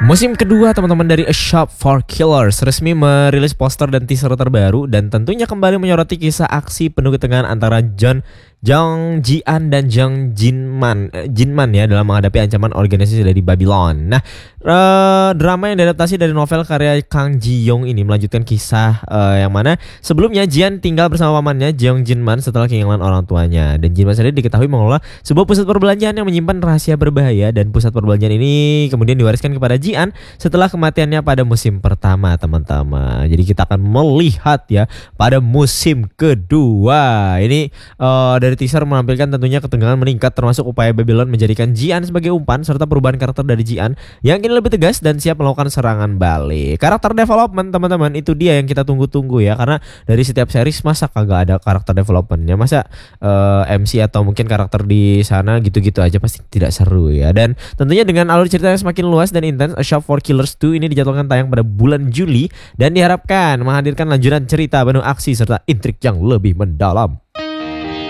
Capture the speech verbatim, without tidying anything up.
Musim kedua teman-teman dari A Shop for Killers resmi merilis poster dan teaser terbaru dan tentunya kembali menyoroti kisah aksi penuh ketegangan antara John Jong Ji-an dan Jong Jinman eh, Jinman ya dalam menghadapi ancaman organisasi dari Babylon. Nah, eh, drama yang diadaptasi dari novel karya Kang Ji-young ini melanjutkan kisah eh, yang mana sebelumnya Jian tinggal bersama pamannya Jong Jinman setelah kehilangan orang tuanya, dan Jinman sendiri diketahui mengelola sebuah pusat perbelanjaan yang menyimpan rahasia berbahaya, dan pusat perbelanjaan ini kemudian diwariskan kepada Jian setelah kematiannya pada musim pertama, teman-teman. Jadi kita akan melihat ya pada musim kedua ini uh, dari teaser menampilkan tentunya ketegangan meningkat termasuk upaya Babylon menjadikan Jian sebagai umpan serta perubahan karakter dari Jian yang kini lebih tegas dan siap melakukan serangan balik. Karakter development teman-teman itu dia yang kita tunggu-tunggu ya, karena dari setiap series masa kagak ada karakter developmentnya, masa uh, M C atau mungkin karakter di sana gitu-gitu aja pasti tidak seru ya. Dan tentunya dengan alur cerita yang semakin luas dan intens, A Shop for Killers dua ini dijadwalkan tayang pada bulan Juli dan diharapkan menghadirkan lanjutan cerita penuh aksi serta intrik yang lebih mendalam.